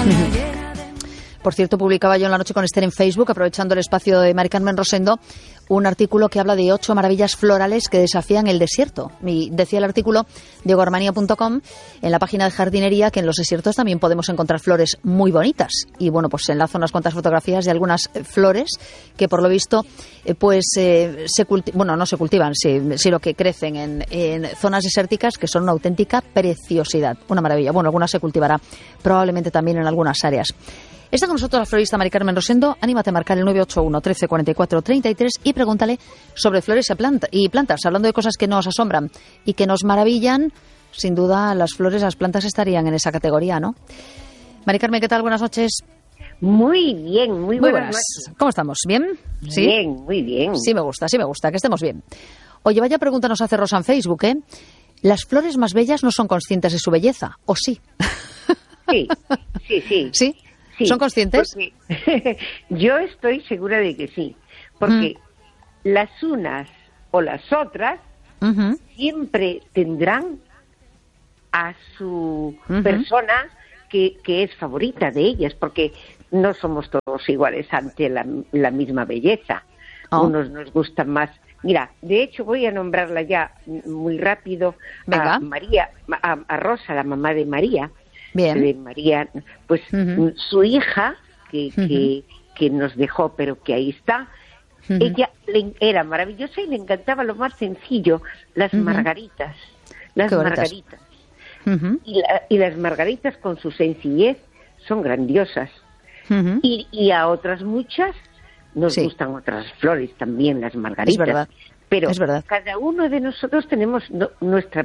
Por cierto, publicaba yo en La Noche con Esther en Facebook, aprovechando el espacio de Mari Carmen Rosendo, un artículo que habla de 8 maravillas florales que desafían el desierto. Y decía el artículo, diegoarmania.com, en la página de jardinería, que en los desiertos también podemos encontrar flores muy bonitas. Y bueno, pues enlazo unas cuantas fotografías de algunas flores que por lo visto no se cultivan, sino que crecen en zonas desérticas que son una auténtica preciosidad. Una maravilla. Bueno, algunas se cultivará probablemente también en algunas áreas. Está con nosotros la florista Mari Carmen Rosendo. Anímate a marcar el 981 13 44 33 y pregúntale sobre flores y plantas. Hablando de cosas que nos asombran y que nos maravillan, sin duda las flores, las plantas estarían en esa categoría, ¿no? Mari Carmen, ¿qué tal? Buenas noches. Muy bien, muy buenas noches. ¿Cómo estamos? ¿Bien? ¿Sí? Bien, muy bien. Sí me gusta, que estemos bien. Oye, vaya pregunta nos hace Rosa en Facebook, ¿eh? ¿Las flores más bellas no son conscientes de su belleza? ¿O sí? Sí. ¿Sí? Sí, ¿son conscientes? Yo estoy segura de que sí, porque las unas o las otras siempre tendrán a su persona que es favorita de ellas, porque no somos todos iguales ante la misma belleza. Unos nos gustan más. Mira, de hecho voy a nombrarla ya muy rápido. Venga. A María, a Rosa, la mamá de María. Bien. De María, pues su hija, que nos dejó, pero que ahí está, ella era maravillosa y le encantaba lo más sencillo, las margaritas. Las margaritas. Y las margaritas con su sencillez son grandiosas. Y a otras muchas nos gustan otras flores también, las margaritas. Es verdad. Pero es verdad. Cada uno de nosotros tenemos nuestra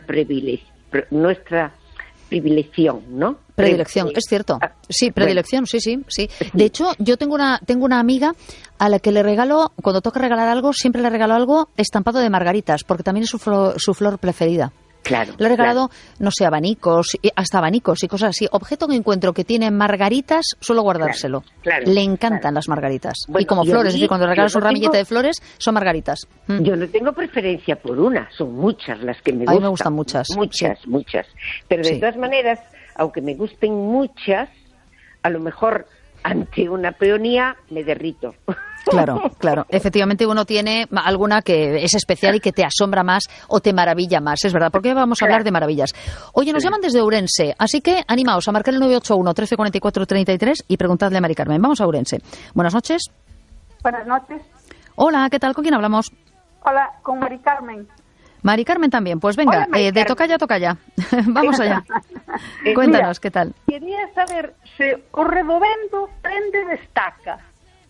predilección, ¿no? Predilección, es cierto. Sí, predilección, bueno. sí. De hecho, yo tengo una amiga a la que le regalo, cuando toca regalar algo, siempre le regalo algo estampado de margaritas, porque también es su flor preferida. Claro. Le he regalado, no sé, hasta abanicos y cosas así. Objeto que encuentro que tiene margaritas, suelo guardárselo. Claro, le encantan las margaritas. Bueno, y como flores, es decir, cuando regalas un ramillete de flores, son margaritas. Yo no tengo preferencia por una, son muchas las que me gustan. A mí me gustan muchas. Muchas. Pero de todas maneras, aunque me gusten muchas, a lo mejor ante una peonía me derrito. Claro. Efectivamente uno tiene alguna que es especial y que te asombra más o te maravilla más, es verdad, porque vamos a hablar de maravillas. Oye, nos llaman desde Ourense, así que animaos a marcar el 981 13 44 33 y preguntadle a Mari Carmen. Vamos a Ourense. Buenas noches. Buenas noches. Hola, ¿qué tal? ¿Con quién hablamos? Hola, con Mari Carmen. Mari Carmen también, pues venga, Hola, de tocalla. Vamos allá. Cuéntanos, ¿qué tal? Quería saber se o redovendo prende destaca.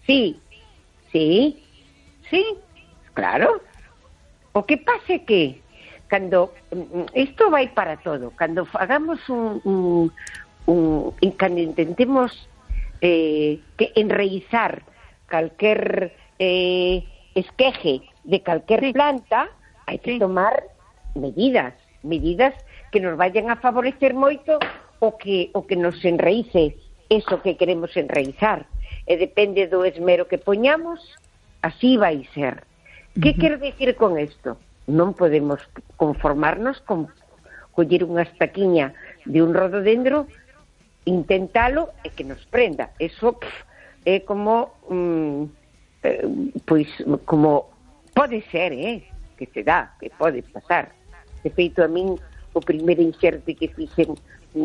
Sí, claro. O que pase que cuando esto va a ir para todo, cuando hagamos cuando intentemos que enraizar cualquier esqueje de cualquier planta, hay que tomar medidas que nos vayan a favorecer moito o que nos enraíce eso que queremos enraizar. Depende do esmero que poñamos, así vai ser. Que quero dicir con isto? Non podemos conformarnos con coller unha estaquiña de un rododendro, intentalo e que nos prenda. Eso é como como pode ser, que se dá, que pode pasar. De feito, a min o primeiro inxerte que fixen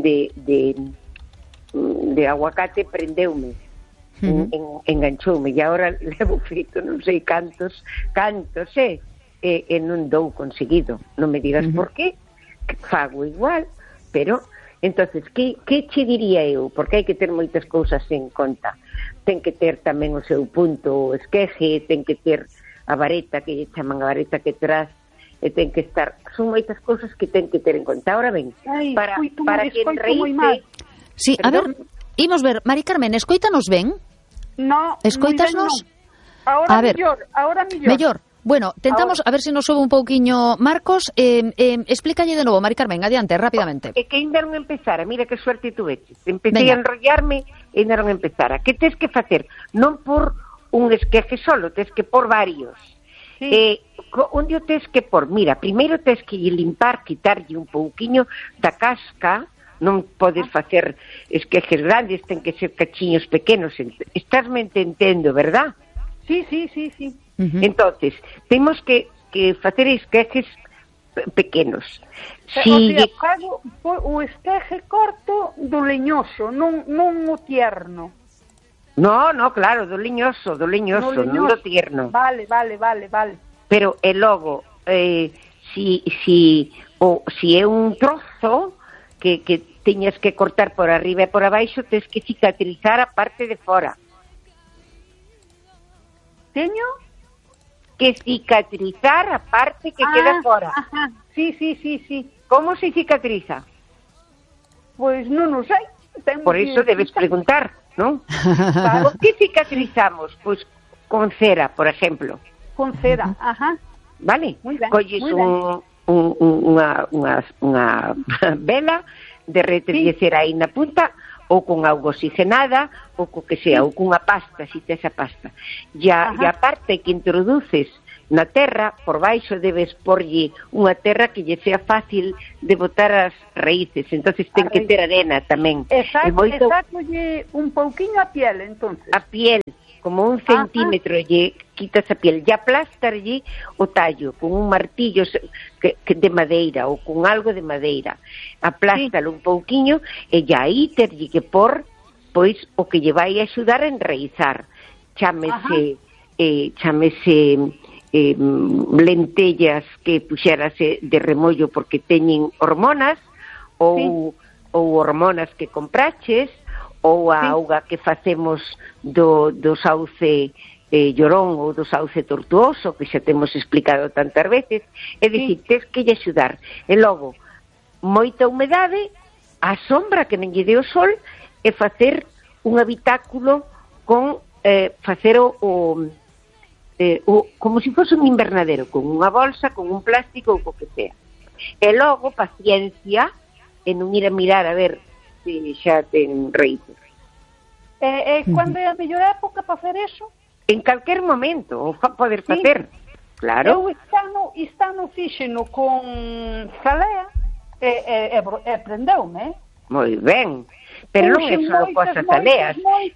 de aguacate prendeume. Enganchoume e agora levo feito non sei cantos e non dou conseguido, non me digas por qué, fago igual, pero entonces que che diría eu? Porque hai que ter moitas cousas en conta, ten que ter tamén o seu punto o esqueje, ten que ter a vareta que lle chaman a vareta que tras, e ten que estar, son moitas cousas que ten que ter en conta. Ahora ben, para que enraíce. Sí, a ver, imos ver, Mari Carmen, escoítanos ben? No, escoítasnos? Ahora mellor. Bueno, tentamos a ver se nos sube un pouquiño. Marcos, explícalle de novo, Mari Carmen, adiante, rapidamente. É que ainda non empezara, mira que suerte tuveches. Empecé a enrollarme e ainda non empezara. Que tes que facer? Non por un esqueje solo, tes que por varios. Onde o tes que por? Mira, primeiro tes que limpar, quitarlle un pouquiño da casca non podes facer esquejes grandes, ten que ser cachiños pequenos. Estásme entendendo, verdad? Sí. Entonces, temos que facer esquejes pequenos. O sea, fago o esqueje corto do leñoso, non o tierno. No, claro, do leñoso, non do tierno. Vale. Pero e logo, si é un trozo que teñas que cortar por arriba e por abaixo, tens que cicatrizar a parte de fora. Teño que cicatrizar a parte que queda fora. Ajá. Sí. Como se cicatriza? Pois non o sei. Por iso debes preguntar, non? Por que cicatrizamos? Pois con cera, por exemplo. Con cera, ajá. Vale? Muy ben, colles unha vela, derretes de cera aí na punta, ou con auga oxigenada, ou co que sea, ou cunha pasta, si tes a pasta. E a parte que introduces na terra, por baixo debes porlle unha terra que lle sea fácil de botar as raíces, entonces ten que ter arena tamén. Exacto, un pouquiño a piel, entonces. A piel, como 1 centímetro, lle quitas a piel, e aplastarlle o tallo con un martillo que de madeira ou con algo de madeira. Aplástalo un pouquiño e aí terlle que por pois o que lle vai axudar a enraizar. Chámese lentellas que puxérase de remollo porque teñen hormonas ou hormonas que compraches ou a auga que facemos do sauce llorón ou do sauce tortuoso que xa temos explicado tantas veces, é dicir, tes que lle axudar. E logo, moita humedade, a sombra que non lle dé o sol e facer un habitáculo con facer como se fose un invernadero, con unha bolsa, con un plástico ou co que sea. E logo, paciencia, en non ir a mirar a ver se xa ten raíces. Cando é a mellor época para facer eso? En calquer momento, o poder facer. Claro. Eu estano fixeno con zalea e prendeume, Moi ben. Pero non é só cosas aleas.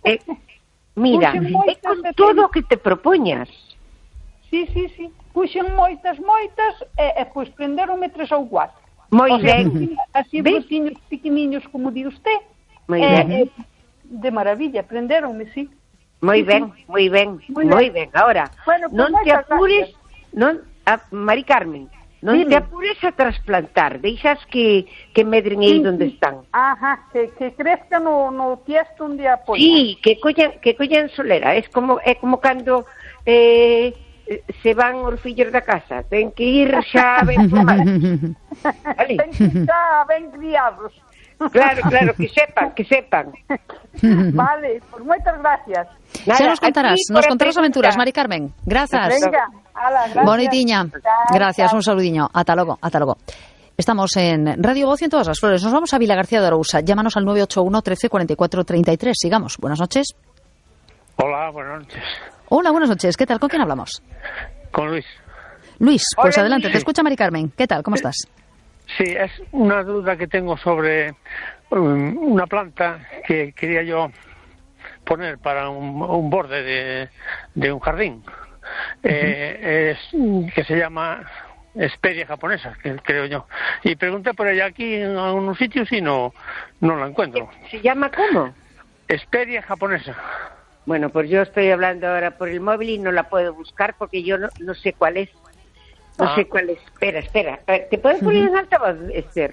Mira, é con todo o que te propoñas. Sí. Puxen moitas e pois prenderonme 3 ou 4. Moi ben. Así brotiños pequeniños, como di usted. Moi ben. De maravilla, prenderonme, sí. Moi ben. Ahora, bueno, non te apures, Mari Carmen, non te apures a trasplantar, deixas que medren aí onde están. Ajá, que crezcan no tiesto onde apoyan. Sí, que collan solera, é como cando se van os fillos da casa, ten que ir xa ben formados. Vale. Ten que ir xa ben criados. Claro, que sepan. Vale, pues moitas gracias. Xa nos contarás aventuras, Mari Carmen. Grazas. Venga, gracias. Bonitiña. Gracias, un saludiño. Ata logo. Estamos en Radio Voz y en todas las flores. Nos vamos a Vila García de Arousa. Llámanos al 981 13 44 33. Sigamos. Buenas noches. Hola, buenas noches. Hola, buenas noches. ¿Qué tal? ¿Con quién hablamos? Con Luis. Luis, pues Hola, adelante. Luis. Te escucha Mari Carmen. ¿Qué tal? ¿Cómo estás? Sí, es una duda que tengo sobre una planta que quería yo poner para un borde de un jardín, que se llama Hesperia japonesa, que creo yo. Y pregunté por ella aquí en algunos sitios y no la encuentro. ¿Se llama cómo? Hesperia japonesa. Bueno, pues yo estoy hablando ahora por el móvil y no la puedo buscar porque yo no sé cuál es. No sé cuál es. Espera. ¿Te puedes poner en altavoz, Esther?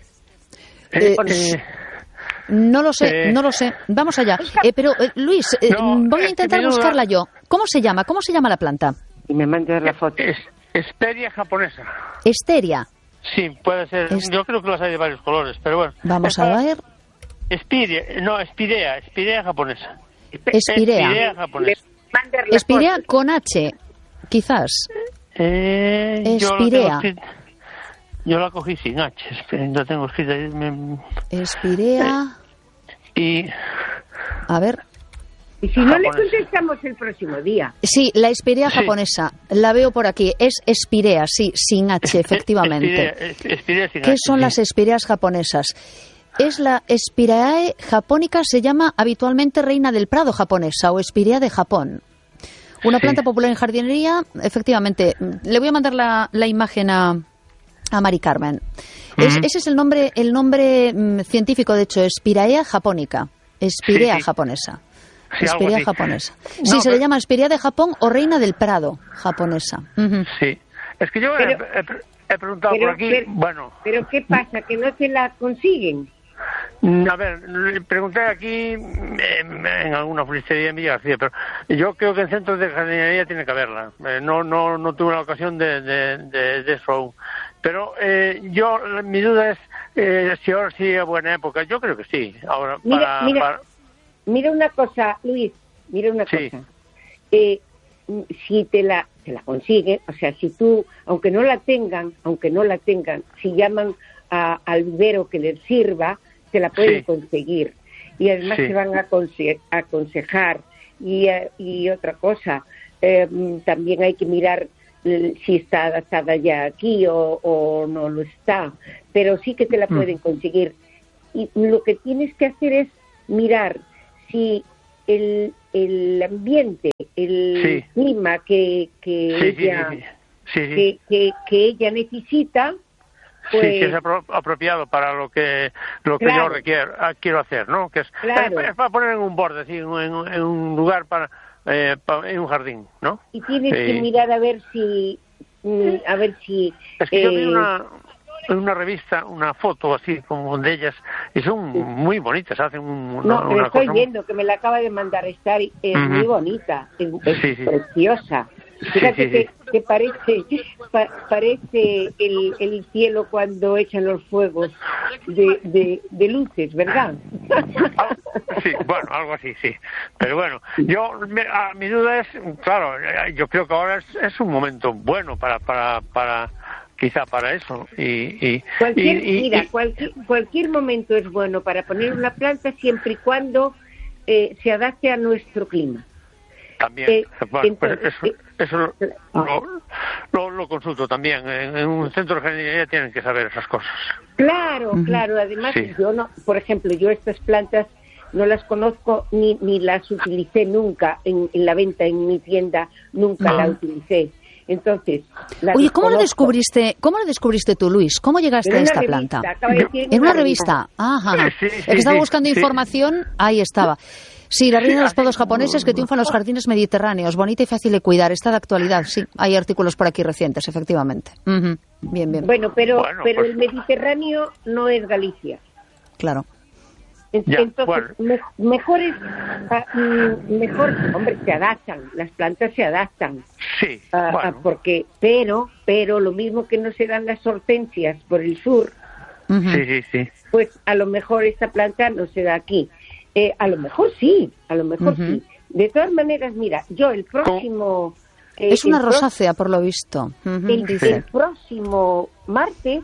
No lo sé. Vamos allá. Pero, Luis, voy a intentar buscarla yo. ¿Cómo se llama la planta? Y me mandas la foto. Hesperia japonesa. Hesperia. Sí, puede ser. Yo creo que las hay de varios colores, pero bueno. Vamos a ver. Espirea japonesa. Espirea japonesa. Espirea con H, quizás. Espirea. Yo la cogí sin H, no tengo escrita. Espirea. Y. A ver. Y si no le contestamos el próximo día. Sí, la espirea japonesa. La veo por aquí. Es espirea, sí, sin H, efectivamente. Espirea sin ¿Qué H, son las espireas japonesas? es la Spiraea japonica, se llama habitualmente reina del prado japonesa o Spirea de Japón. Una planta popular en jardinería, efectivamente. Le voy a mandar la imagen a Mari Carmen. Ese es el nombre científico, de hecho, Spiraea japonica. Spirea japonesa. Sí, Spirea japonesa. Sí, se le llama Spirea de Japón o reina del prado japonesa. Sí. Es que yo he preguntado por aquí, bueno... ¿Pero qué pasa? ¿Que no se la consiguen? A ver, le pregunté aquí en alguna floristería en Villa García, pero yo creo que en centros de jardinería tiene que haberla. No tuve la ocasión de eso aún. Pero mi duda es si ahora sí es buena época. Yo creo que sí. Ahora, mira una cosa, Luis, cosa. Si te la consiguen, o sea, si tú, aunque no la tengan, si llaman al vivero que les sirva, se la pueden conseguir. Y además se van a aconsejar. Y otra cosa, también hay que mirar si está adaptada ya aquí o no lo está, pero sí que te la pueden conseguir. Y lo que tienes que hacer es mirar si el ambiente, el clima que ella necesita, pues, sí, que es apropiado para lo que yo quiero hacer, ¿no? Que es para poner en un borde, ¿sí? en un lugar en un jardín, ¿no? Y tienes que mirar a ver si es que yo vi en una revista una foto así como de ellas y son muy bonitas, hacen una estoy cosa viendo que me la acaba de mandar estar, es muy bonita, es preciosa. Fíjate que parece el cielo cuando echan los fuegos de luces, ¿verdad? Sí, bueno, algo así, sí. Pero bueno, mi duda es, claro, yo creo que ahora es un momento bueno para quizá para eso. Cualquier momento es bueno para poner una planta siempre y cuando se adapte a nuestro clima. También, eso lo consulto también. En un centro de jardinería tienen que saber esas cosas. Claro. Además, por ejemplo, yo estas plantas no las conozco ni las utilicé nunca en la venta en mi tienda, nunca la utilicé. Entonces, oye, ¿cómo lo descubriste tú, Luis? ¿Cómo llegaste a esta planta? En una revista. Ajá. El que estaba buscando información, ahí estaba. Sí, la reina de los prados japoneses que triunfa en los jardines mediterráneos, bonita y fácil de cuidar, está de actualidad, sí, hay artículos por aquí recientes, efectivamente. Bien. Bueno, pero el Mediterráneo no es Galicia. Claro. Entonces, mejor, hombre, se adaptan, las plantas se adaptan. Sí, pero lo mismo que no se dan las hortensias por el sur, sí. Pues a lo mejor esta planta no se da aquí. A lo mejor sí. De todas maneras, mira, yo el próximo... es una rosácea, por lo visto. El próximo martes,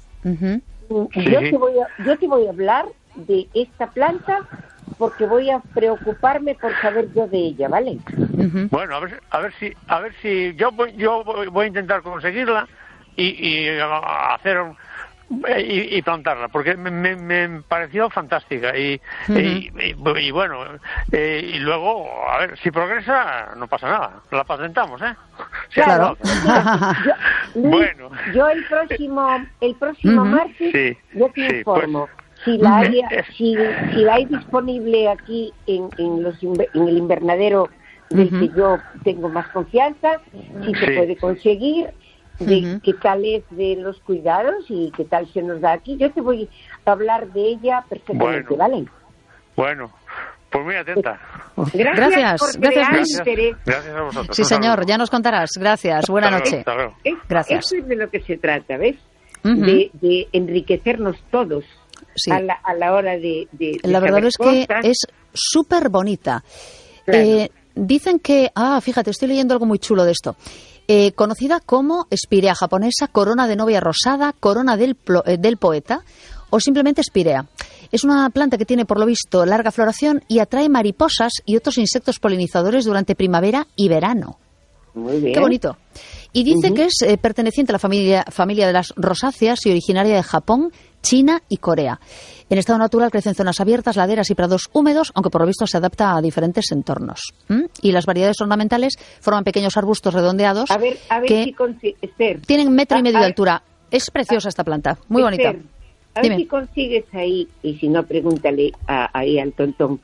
yo te voy a hablar de esta planta porque voy a preocuparme por saber yo de ella, ¿vale? Bueno, a ver si yo voy a intentar conseguirla y hacer y plantarla, porque me pareció fantástica y bueno, y luego a ver si progresa, no pasa nada, la patentamos, claro. Bueno, yo el próximo martes yo te informo. Pues, si la hay disponible aquí en el invernadero del que yo tengo más confianza, si se puede conseguir, de qué tal es de los cuidados y qué tal se nos da aquí. Yo te voy a hablar de ella perfectamente, ¿vale? Bueno, pues muy atenta. Gracias, interés. Gracias a vosotros. Sí, señor, ya nos contarás. Gracias, buena noche. Gracias. Eso es de lo que se trata, ¿ves? De enriquecernos todos. Sí. A la hora de la verdad es que es súper bonita. Claro. Dicen que, fíjate, estoy leyendo algo muy chulo de esto. Conocida como Spirea japonesa, corona de novia rosada, corona del poeta o simplemente Spirea. Es una planta que tiene, por lo visto, larga floración y atrae mariposas y otros insectos polinizadores durante primavera y verano. Muy bien. Qué bonito. Y dice que es perteneciente a la familia de las rosáceas y originaria de Japón, China y Corea. En estado natural crece en zonas abiertas, laderas y prados húmedos, aunque por lo visto se adapta a diferentes entornos. Y las variedades ornamentales forman pequeños arbustos redondeados A ver que si Esther, tienen 1,5 metros de altura. Es preciosa esta planta, muy bonita. Esther, a ver Dime. si consigues ahí, y si no, pregúntale ahí al tontón,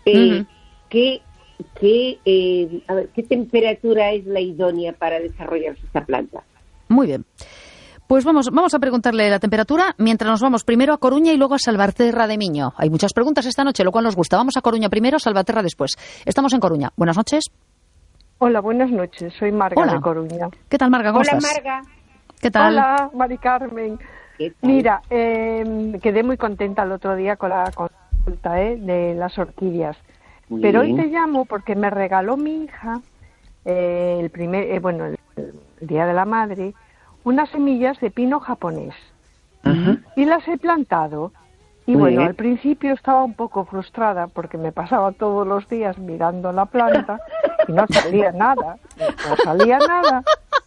a ver, ¿qué temperatura es la idónea para desarrollarse esta planta? Muy bien. Pues vamos a preguntarle la temperatura mientras nos vamos primero a Coruña y luego a Salvaterra de Miño. Hay muchas preguntas esta noche, lo cual nos gusta. Vamos a Coruña primero, Salvaterra después. Estamos en Coruña. Buenas noches. Hola, buenas noches. Soy Marga Hola. de Coruña. ¿Qué tal, Marga? ¿Cómo Hola, estás? Marga. ¿Qué tal? Hola, Mari Carmen. ¿Qué tal? Mira, quedé muy contenta el otro día con la consulta de las orquídeas. Muy Pero bien. hoy te llamo porque me regaló mi hija el Día de la Madre unas semillas de pino japonés. Ajá. Y las he plantado. Y Muy bueno, bien. al principio estaba un poco frustrada porque me pasaba todos los días mirando la planta y no salía nada. No salía nada.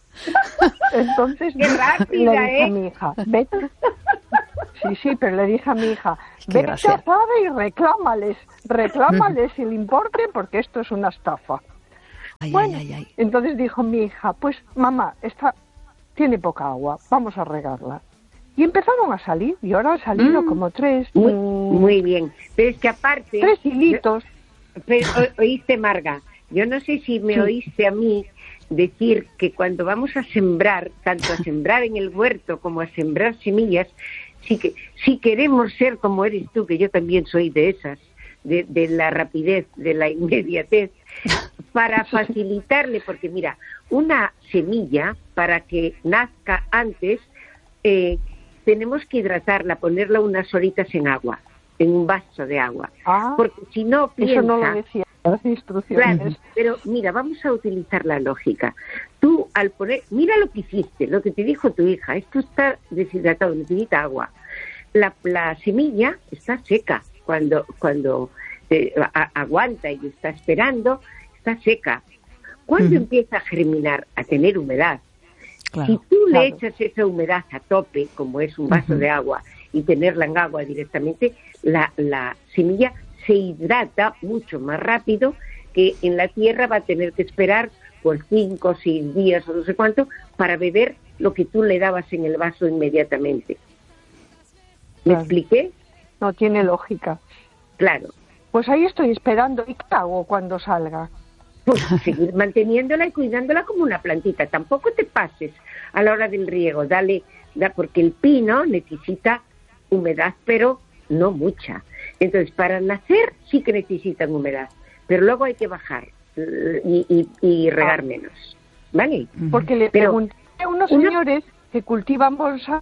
Entonces ¡Qué rápida, le dije a eh! mi hija, vete. Sí, pero le dije a mi hija, Qué vete gracia. a Zara y reclámales el importe porque esto es una estafa. Ay, Bueno, ay, ay, ay. entonces dijo mi hija, pues mamá, esta tiene poca agua, vamos a regarla. Y empezaron a salir, y ahora han salido como tres Muy bien. Pero es que aparte... 3 hilitos. Pero, oíste, Marga, yo no sé si me oíste a mí decir que cuando vamos a sembrar, tanto a sembrar en el huerto como a sembrar semillas, si queremos ser como eres tú, que yo también soy de esas, de la rapidez, de la inmediatez, para facilitarle, porque mira, una semilla, para que nazca antes, tenemos que hidratarla, ponerla unas horitas en agua, en un vaso de agua, porque si no piensa... Eso no lo decía las instrucciones. Claro, pero mira, vamos a utilizar la lógica. Tú al poner, mira lo que hiciste, lo que te dijo tu hija, esto está deshidratado, necesita agua. La semilla está seca cuando aguanta y está esperando, está seca. ¿Cuándo empieza a germinar, a tener humedad? Claro. Si tú le echas esa humedad a tope, como es un vaso de agua, y tenerla en agua directamente, la semilla se hidrata mucho más rápido que en la tierra. Va a tener que esperar por 5 o 6 días o no sé cuánto para beber lo que tú le dabas en el vaso inmediatamente. ¿Me Claro. expliqué? No tiene lógica. Claro. Pues ahí estoy esperando. ¿Y qué hago cuando salga? Pues seguir manteniéndola y cuidándola como una plantita. Tampoco te pases a la hora del riego. Porque el pino necesita humedad, pero no mucha. Entonces, para nacer sí que necesitan humedad, pero luego hay que bajar y regar menos, ¿vale? Porque le pregunté a unos señores que cultivan bonsai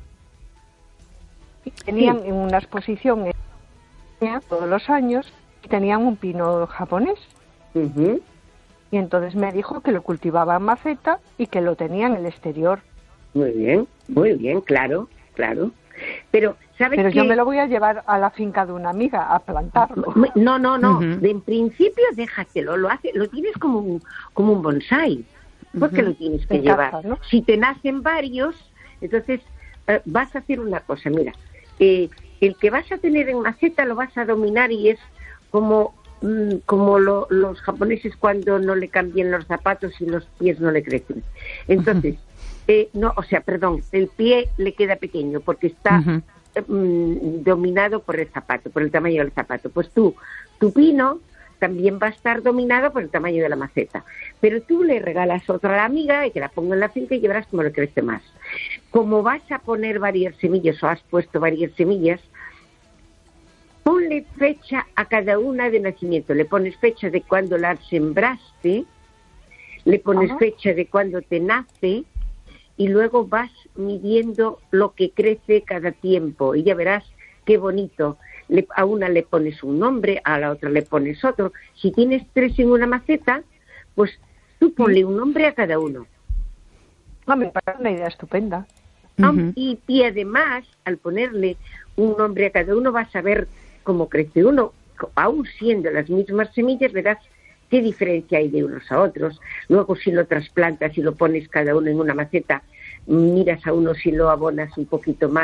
y tenían en una exposición en España todos los años y tenían un pino japonés. Ujú. Y entonces me dijo que lo cultivaba en maceta y que lo tenía en el exterior. Muy bien, claro. Pero, ¿sabes Pero qué? yo me lo voy a llevar a la finca de una amiga a plantarlo. No. En principio déjatelo, lo tienes como un bonsai, porque lo tienes que En llevar. casa, ¿no? Si te nacen varios, entonces vas a hacer una cosa, mira, el que vas a tener en maceta lo vas a dominar y es como los japoneses cuando no le cambian los zapatos y los pies no le crecen. Entonces, el pie le queda pequeño porque está dominado por el zapato, por el tamaño del zapato. Pues tu pino también va a estar dominado por el tamaño de la maceta. Pero tú le regalas otra a la amiga y que la ponga en la finca y verás cómo le crece más. Como vas a poner varias semillas o has puesto varias semillas, ponle fecha a cada una de nacimiento. Le pones fecha de cuando la sembraste, le pones fecha de cuando te nace y luego vas midiendo lo que crece cada tiempo y ya verás qué bonito. A una le pones un nombre, a la otra le pones otro. Si tienes 3 en una maceta, pues tú ponle un nombre a cada uno. Me parece una idea estupenda. Y además, al ponerle un nombre a cada uno, vas a ver cómo crece uno. Aún siendo las mismas semillas, verás qué diferencia hay de unos a otros. Luego, si lo trasplantas y lo pones cada uno en una maceta, miras a uno si lo abonas un poquito más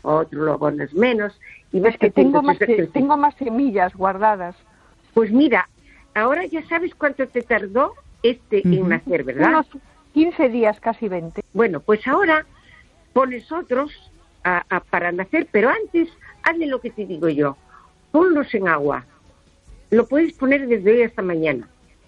otro lo abonas menos. Y ves que tengo más semillas guardadas. Pues mira, ahora ya sabes cuánto te tardó en nacer, ¿verdad? Unos 15 días, casi 20. Bueno, pues ahora pones otros para nacer, pero antes hazle lo que te digo yo. Ponlos en agua. Lo puedes poner desde hoy hasta mañana.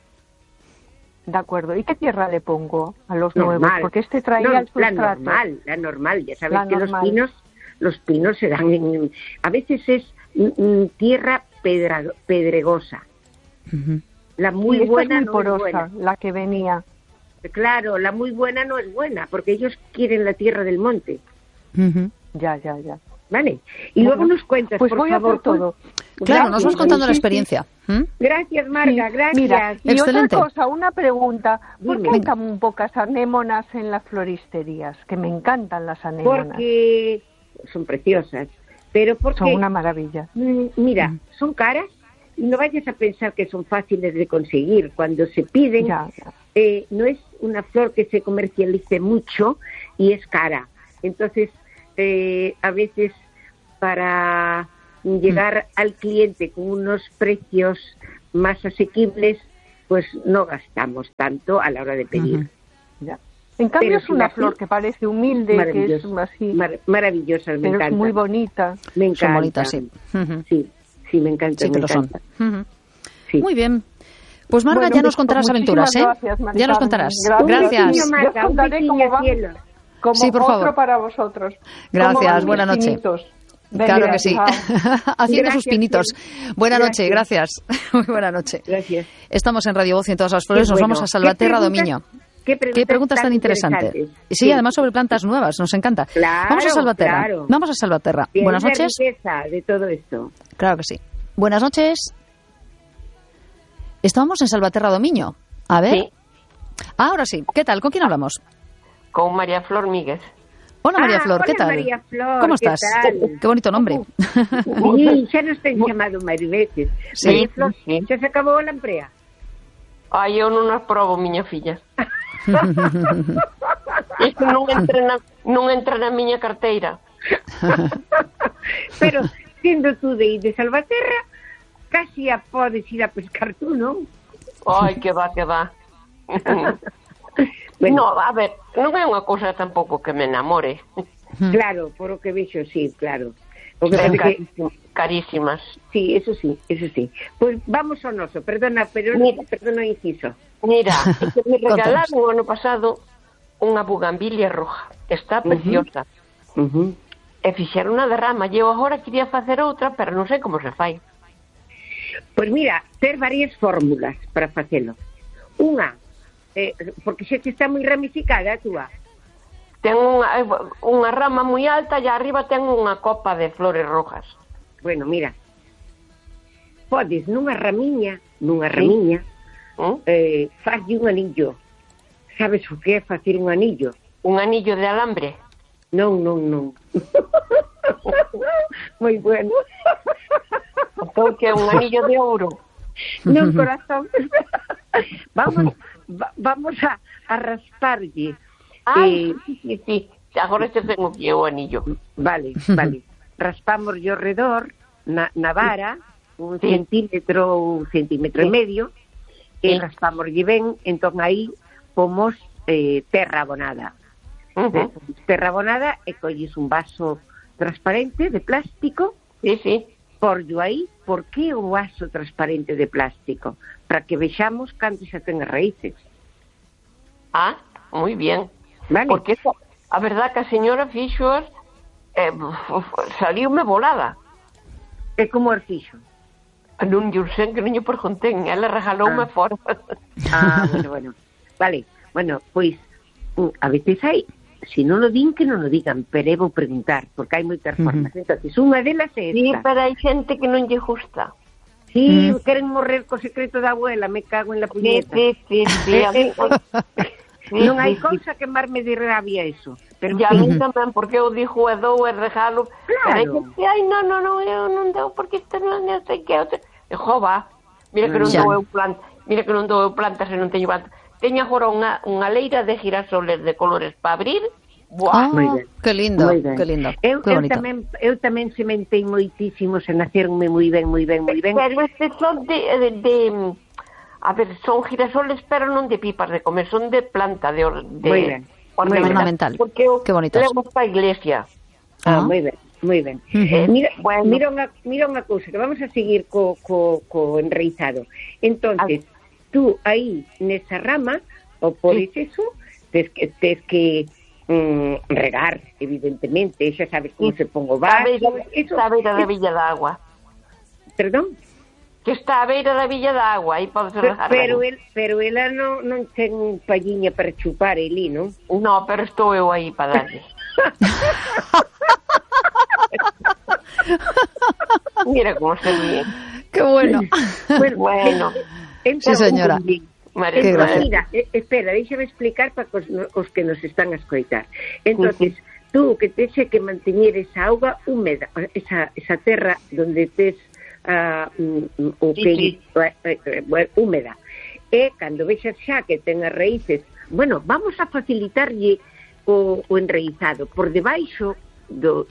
De acuerdo. ¿Y qué tierra le pongo a los nuevos? Porque traía el sustrato. La normal. Ya sabes que los pinos se dan a veces es tierra pedregosa. La muy buena es muy porosa, no es buena. La que venía. Claro, la muy buena no es buena, porque ellos quieren la tierra del monte. Ya. Vale. Y luego nos cuentas, pues por voy favor, a hacer todo. Claro, nos vas contando la experiencia. Gracias, Marga, gracias. Mira, y excelente. otra cosa, una pregunta. ¿Por qué hay Venga. tan pocas anémonas en las floristerías? Que me encantan las anémonas. Porque son preciosas, pero porque... Son una maravilla. Mira, son caras y no vayas a pensar que son fáciles de conseguir. Cuando se piden, no es una flor que se comercialice mucho y es cara. Entonces, a veces para llegar al cliente con unos precios más asequibles, pues no gastamos tanto a la hora de pedir. Ya. En cambio Pero es una flor que parece humilde, que es así, maravillosa, me pero encanta. es muy bonita. Me encanta. Son bonitas, sí. Sí, me encanta. Sí que lo son. Sí. Muy bien. Pues Marga, Bueno, ya nos contarás aventuras, ¿eh? Gracias, Mari Ya nos Carmen. contarás. Gracias. Yo Yo contaré cómo va. Como Sí, por otro favor. para vosotros. Gracias, buena noche. Claro que sí. Haciendo sus pinitos. Buena noche, gracias. Muy buena noche. Gracias. Estamos en Radio Voz y en todas las flores. Nos vamos a Salvaterra Domiño. ¿Qué preguntas tan interesantes? Sí, además sobre plantas nuevas, nos encanta. Claro, vamos a Salvaterra. claro. Vamos a Salvaterra. Bien, Buenas noches. la riqueza de todo esto. Claro que sí. Buenas noches. Estábamos en Salvaterra Domiño. A ver. Sí. Ahora sí. ¿Qué tal? ¿Con quién hablamos? Con María Flor Míguez. Hola María Flor, ¿qué hola, tal? María Flor, ¿Cómo ¿qué estás? tal? Qué bonito nombre. Sí, xa nos ten chamado máis veces. Sí. María Flor, xa se acabou a lamprea. Ai, eu non as probo, miña filla. Isto non entra na miña carteira. Pero, sendo tú de Salvaterra, casi a podes ir a pescar tú, non? Ai, que va. Bueno. No, a ver, non é unha cousa tampouco que me enamore. Claro, por o que vexo, sí, claro. O que Son pasa que... carísimas. Sí, eso sí. Pois vamos ao noso, perdona o inciso. Mira, que me regalaron o ano pasado unha bugambilia roja. Está preciosa. E fixeron unha derrama. Eu agora quería facer outra, pero non sei como se fai. Pois mira, ter varias fórmulas para facelo. Unha, porque xa que está moi ramificada a túa. Ten unha rama moi alta e arriba ten unha copa de flores rojas. Bueno, mira, podes nunha ramiña, falle un anillo. Sabes o que é facer un anillo? Un anillo de alambre? Non. Moi bueno. Entón que é un anillo de ouro? Non, corazón. Vamos a rasparlle. Ai, sí. Agora xe tengo que o anillo. Vale. Raspamos yo alrededor na vara, un centímetro e medio, e raspamoslle ben, entón aí pomos terra abonada. Terra abonada e colles un vaso transparente de plástico. Sí. Porllo aí. Por que o vaso transparente de plástico? Para que vexamos canto xa ten as raíces. Ah, moi bien. Vale. Porque a verdad que a señora fixo saliume volada. É como o fixo. Non lle sei, que non lle preguntei. Ela regaloume fora. Bueno. Vale. Bueno, pois a veces hai, se non o din, que non o digan, pero eu vou preguntar, porque hai moitas formas. Entonces, unha delas é esta. Sí, pero hai xente que non lle gusta. Sí, queren morrer co secreto da abuela, me cago en la puñeta. Sí. Non hai cousa que máis me de rabia eso. Pero ya a mí tamén, porque eu dixo e dou e regalo. Claro. Pero ai, non, eu non dou, porque isto non sei que. E jova, mira que non dou eu plantas e non teño plantas. Teño agora unha leira de girasoles de colores para abrir, Que lindo, que lindo. Eu tamén sementei moitísimos e naceronme moi ben. Pero este son a ver, son girasoles, pero non de pipas de comer, son de planta, de ornamental. Porque que bonitos. Levamos para a iglesia. Moi ben. Mira unha cousa, que vamos a seguir co enraizado. Entonces, tú aí nesa rama, o podes eso, tes que regar, evidentemente, xa sabes como se pon o vaso. Está a beira da Villa da Agua. Perdón? Que está a beira da Villa da Agua, aí podes regar. Pero ela non ten palliña para chupar, Eli, non? No, pero estou eu aí para darlle. Mira como se ríe. Qué bueno. Bueno. Sí, señora. Mira, espera, déxame explicar para os que nos están a escoitar. Entonces, tú que tes que manteñer esa auga húmeda, esa terra donde tes húmeda, e cando vexas xa que ten as raíces, bueno, vamos a facilitarlle o enraizado por debaixo do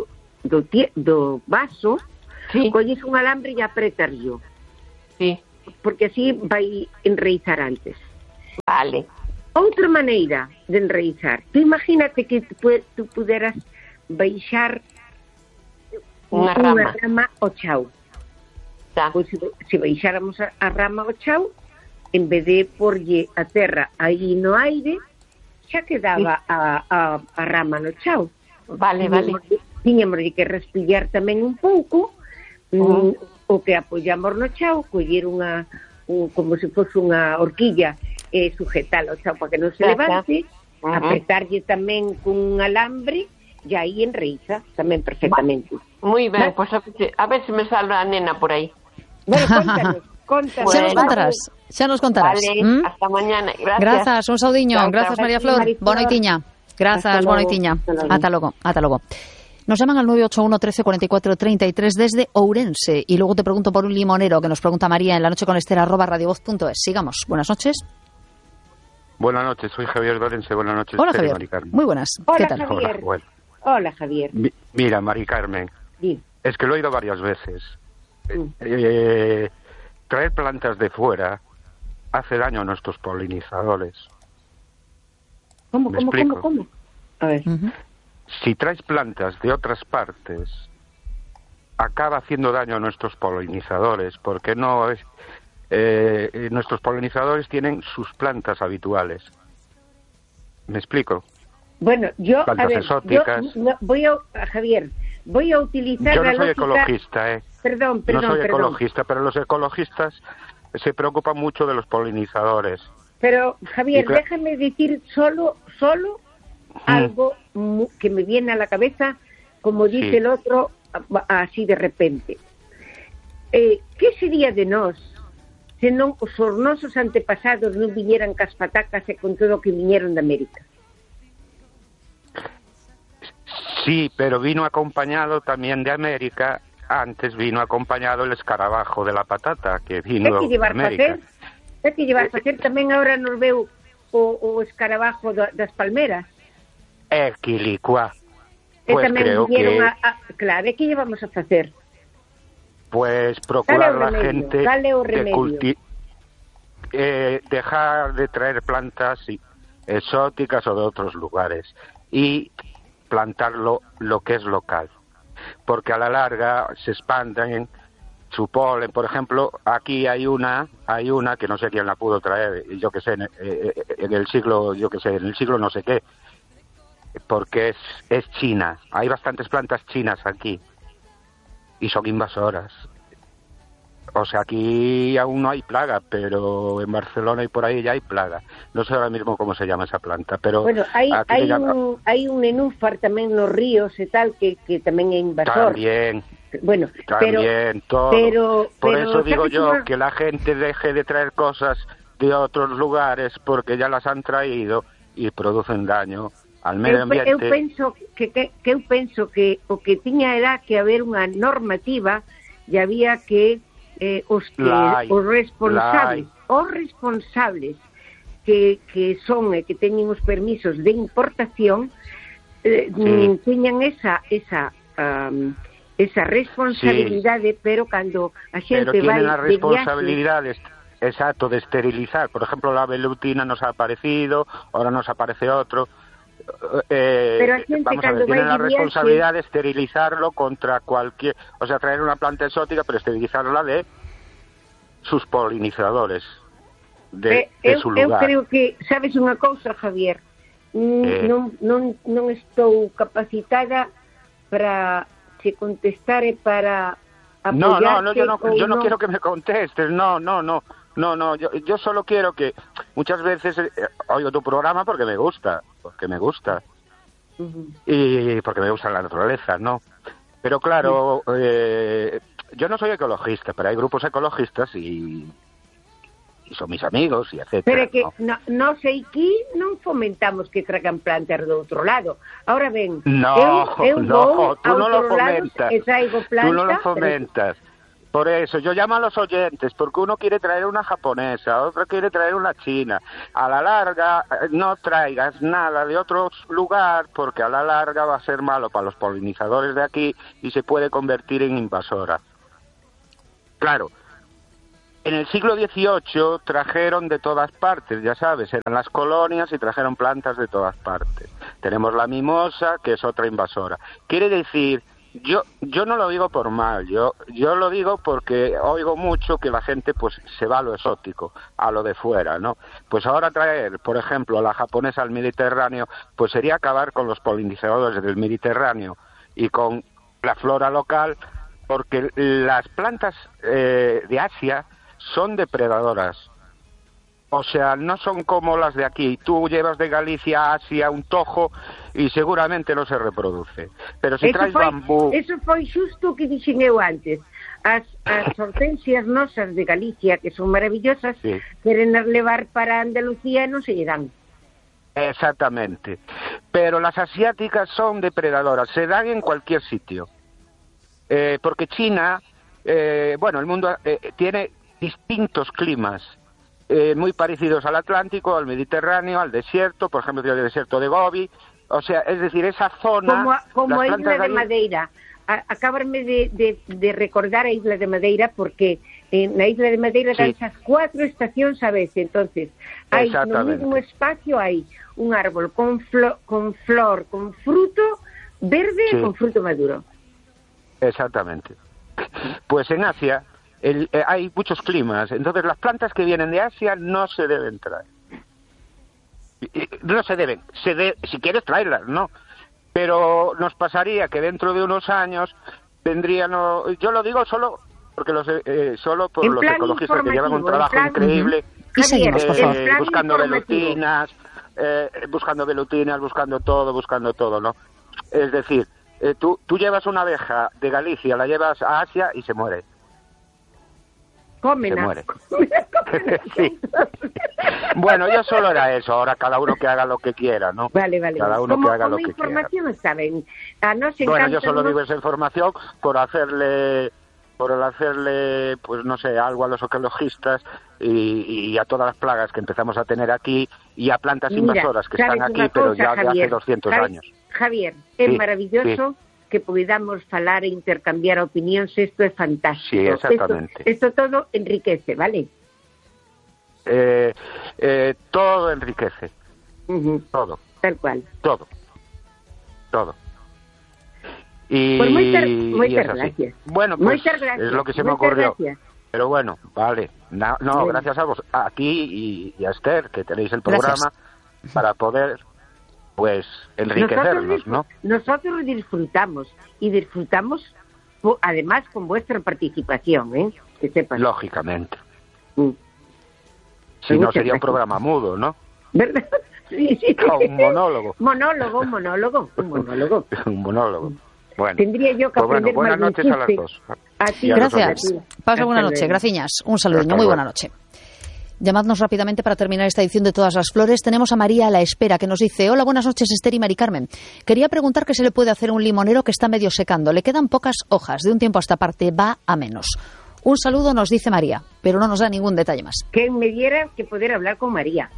vaso, colles un alambre e apretarlo. Sí. Porque así vai enraizar antes. Vale. Outra maneira de enraizar. Tú imagínate que tú puderas baixar unha rama ao chao. Pois se baixáramos a rama ao chao, en vez de porlle a terra aí no aire, xa quedaba a rama no chao. Vale. Tiñamos que respillar tamén un pouco, o que apoyamos no chao, coller como se fose unha horquilla e sujetalo ao chao para que non se levante, apretarlle tamén con un alambre e aí enreiza tamén perfectamente. Moi ben, pois a ver se me salva a nena por aí. Bueno, contanos. Xa nos contarás. Vale, hasta mañana. Grazas, un saudiño. Grazas, María Flor. Boa noitiña. Grazas, boa noitiña. Ata logo. Nos llaman al 981 13 44 33 desde Ourense. Y luego te pregunto por un limonero que nos pregunta María en lanocheconesther@radiovoz.es. Sigamos. Buenas noches. Buenas noches, soy Javier de Ourense. Buenas noches. Hola, Javier. Muy buenas. ¿Qué tal? Javier. Hola, Javier. Mira, Mari Carmen. Sí. Es que lo he oído varias veces. Traer plantas de fuera hace daño a nuestros polinizadores. ¿Cómo? A ver. Si traes plantas de otras partes, acaba haciendo daño a nuestros polinizadores, porque nuestros polinizadores tienen sus plantas habituales. ¿Me explico? Bueno, yo, plantas exóticas. Javier, voy a utilizar yo no la soy lógica... ecologista, Perdón. No soy ecologista, pero los ecologistas se preocupan mucho de los polinizadores. Pero, Javier, déjame decir solo algo que me viene a la cabeza, como dice el otro, así de repente. ¿Qué sería de nós se non os nosos antepasados non viñeran cas patacas e con todo o que viñeron de América? Sí, pero vino acompañado también de América. Antes vino acompañado el escarabajo de la patata, que vino de América. É que llevar facer tamén agora nos veu o escarabajo das palmeras. Quilicua. Pues creo que... Claro, ¿qué llevamos a hacer? Pues procurar la gente dejar de traer plantas exóticas o de otros lugares y plantar lo que es local, porque a la larga se expanden su polen. Por ejemplo, aquí hay una que no sé quién la pudo traer, yo que sé, en el siglo no sé qué, porque es china. Hay bastantes plantas chinas aquí y son invasoras. O sea, aquí aún no hay plaga, pero en Barcelona y por ahí ya hay plaga. No sé ahora mismo cómo se llama esa planta, pero... Bueno, hay un nenúfar tamén nos ríos e tal, que tamén é invasor. También. Bueno, también, todo. Por eso digo yo que la gente deje de traer cosas de otros lugares, porque ya las han traído y producen daño al medio ambiente. Eu penso que o que tiña era que haber unha normativa e había que os responsables que son e que teñen os permisos de importación teñan esa responsabilidade, pero cando a xente vai tienen la de responsabilidad exacto, de esterilizar. Por ejemplo, la velutina nos ha aparecido, ahora nos aparece otro. Pero a xente vamos a ver, tienen la responsabilidad de esterilizarlo contra cualquier... O sea, traer una planta exótica, pero esterilizarla de sus polinizadores, de su lugar. Eu creo que, sabes unha cousa, Javier, non estou capacitada para se contestar e para apoyarte. Yo no quiero que me contestes, no, yo solo quiero que muchas veces oigo tu programa porque me gusta, y porque me gusta la naturaleza, ¿no? Pero claro, yo no soy ecologista, pero hay grupos ecologistas y son mis amigos y etcétera. Pero que no sei que non fomentamos que tragan plantas do outro lado. Ahora ben, eu vou tú no lo fomentas. Tú no lo fomentas. Por eso, yo llamo a los oyentes, porque uno quiere traer una japonesa, otro quiere traer una china. A la larga, no traigas nada de otro lugar, porque a la larga va a ser malo para los polinizadores de aquí y se puede convertir en invasora. Claro, en el siglo XVIII trajeron de todas partes, ya sabes, eran las colonias y trajeron plantas de todas partes. Tenemos la mimosa, que es otra invasora. Quiere decir... Yo no lo digo por mal, yo lo digo porque oigo mucho que la gente pues se va a lo exótico, a lo de fuera, ¿no? Pues ahora traer, por ejemplo, a la japonesa al Mediterráneo, pues sería acabar con los polinizadores del Mediterráneo y con la flora local, porque las plantas de Asia son depredadoras. O sea, no son como las de aquí. Tú llevas de Galicia a Asia un tojo y seguramente no se reproduce. Pero si traes bambú... Eso foi xusto o que dixen eu antes. As hortensias nosas de Galicia, que son maravillosas, queren levar para Andalucía e non se lle dan. Exactamente. Pero las asiáticas son depredadoras. Se dan en cualquier sitio. Porque China, el mundo tiene distintos climas. Muy parecidos al Atlántico, al Mediterráneo, al desierto, por ejemplo, el desierto de Gobi. O sea, es decir, esa zona... Como a Isla de Madeira. Acabarme de recordar a Isla de Madeira, porque na Isla de Madeira dan esas 4 estacións a vez. Entonces, hai no mismo espacio hai un árbol con flor, con fruto verde e con fruto maduro. Exactamente. Pues en Asia... hay muchos climas, entonces las plantas que vienen de Asia no se deben traer. No se deben, si quieres traerlas, no. Pero nos pasaría que dentro de unos años vendrían, yo lo digo solo porque los ecologistas que llevan un trabajo increíble, buscando velutinas, buscando todo, ¿no? Es decir, tú llevas una abeja de Galicia, la llevas a Asia y se muere. Se muere. Sí. Bueno, yo solo era eso. Ahora cada uno que haga lo que quiera, ¿no? Vale. Cada uno que haga lo que quiera. Como información, ¿saben? Bueno, yo solo digo esa información por hacerle, pues no sé, algo a los ecologistas y a todas las plagas que empezamos a tener aquí y a plantas invasoras que están aquí, pero ya de hace 200 años. Javier, es maravilloso que podamos falar e intercambiar opinións, isto é fantástico. Sí, exactamente. Isto todo enriquece, ¿vale? Todo enriquece. Todo. Tal cual. Todo. Y, pues moitas gracias. Bueno, pues es lo que se me ocurrió. Gracias. Pero bueno, vale. No, gracias a vos, a ti y a Esther, que tenéis el programa para poder... pues enriquecernos, ¿no? Nosotros disfrutamos además con vuestra participación, que sepas. Lógicamente. Si no sería un programa mudo, ¿no? ¿Verdad? Sí. Un monólogo. Un monólogo. Bueno, tendría yo que aprender buenas noches a las dos. A ti. Gracias. Pasa buena noche. Gracias. Un saludo. Muy buena noche. Llamadnos rápidamente para terminar esta edición de Todas las Flores. Tenemos a María a la espera, que nos dice: hola, buenas noches, Esther y Mari Carmen. Quería preguntar qué se le puede hacer a un limonero que está medio secando. Le quedan pocas hojas. De un tiempo a esta parte va a menos. Un saludo, nos dice María, pero no nos da ningún detalle más. Que me diera que poder hablar con María.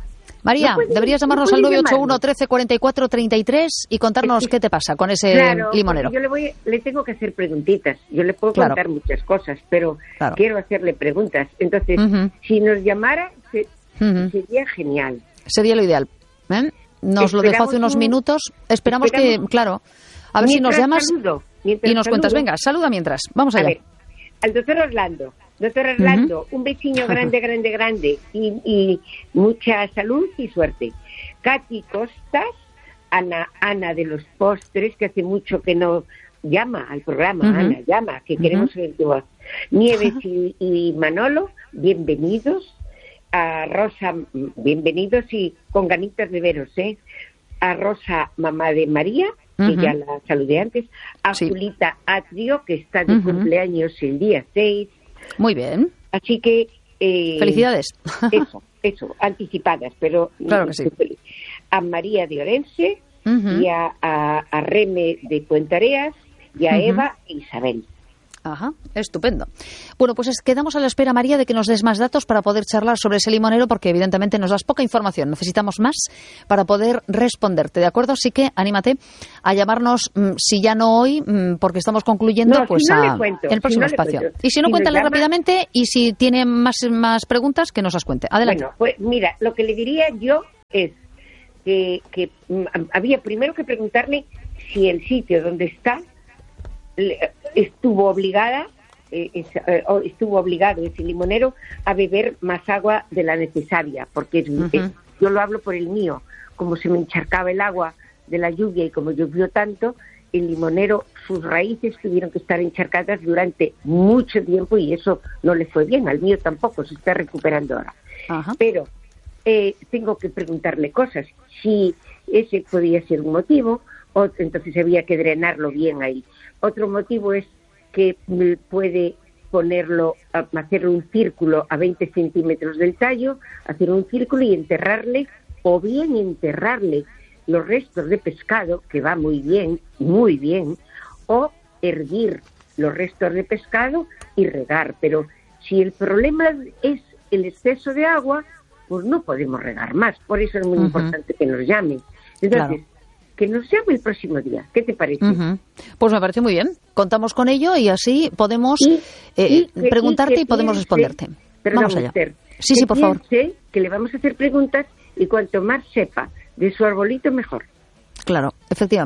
María, deberías llamarnos al 981 13 44 33 y contarnos qué te pasa con ese limonero. Yo le tengo que hacer preguntitas. Yo le puedo contar muchas cosas, pero quiero hacerle preguntas. Entonces, si nos llamara, sería genial. Sería lo ideal. Nos lo dejo hace unos minutos. Esperamos que, a ver si nos llamas y nos cuentas. Venga, saluda mientras. Vamos allá. A ver, al doctor Orlando. Doctor Orlando, un vecino grande y mucha salud y suerte. Katy Costas, Ana de los postres, que hace mucho que no llama al programa. Ana, llama, que queremos oír tu voz. Nieves y Manolo, bienvenidos. A Rosa, bienvenidos y con ganitas de veros, A Rosa, mamá de María, que ya la saludé antes. A Julita Atrio, que está de cumpleaños el día 6. Muy bien. Así que... felicidades. Eso, anticipadas, pero... Claro que sí. A María de Orense y a Reme de Puentareas y a Eva e Isabel. Ajá, estupendo. Bueno, pues quedamos a la espera, María, de que nos des más datos para poder charlar sobre ese limonero, porque evidentemente nos das poca información. Necesitamos más para poder responderte, ¿de acuerdo? Así que anímate a llamarnos, si ya no hoy, porque estamos concluyendo, en el próximo espacio. Y si no, cuéntale rápidamente, y si tiene más preguntas, que nos las cuente. Adelante. Bueno, pues mira, lo que le diría yo es que había primero que preguntarle si el sitio donde está estuvo obligado ese limonero a beber más agua de la necesaria, porque yo lo hablo por el mío, como se me encharcaba el agua de la lluvia y como llovió tanto, el limonero, sus raíces tuvieron que estar encharcadas durante mucho tiempo y eso no le fue bien, al mío tampoco, se está recuperando ahora. Pero tengo que preguntarle cosas, si ese podía ser un motivo, o entonces había que drenarlo bien ahí. Otro motivo es que puede hacer un círculo a 20 centímetros del tallo, hacer un círculo y enterrarle, o bien enterrarle los restos de pescado, que va muy bien, o hervir los restos de pescado y regar. Pero si el problema es el exceso de agua, pues no podemos regar más. Por eso es muy importante que nos llamen. Entonces, que nos llame el próximo día. ¿Qué te parece? Pues me parece muy bien. Contamos con ello y así podemos preguntarte y podemos responderte. Vamos allá. Sí, por favor. Que le vamos a hacer preguntas y cuanto más sepa de su arbolito, mejor. Claro, efectivamente.